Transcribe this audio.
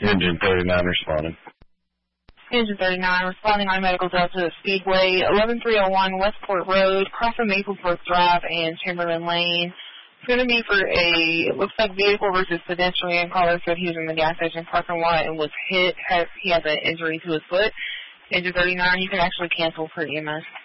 Engine 39 responding. Engine 39 responding on Medical Delta Speedway, 11301 Westport Road, crossing Maplesworth Drive and Chamberlain Lane. It's going to be for it looks like vehicle versus pedestrian. Caller said he was in the gas station parking lot and was hit. He has an injury to his foot. Engine 39, you can actually cancel for EMS.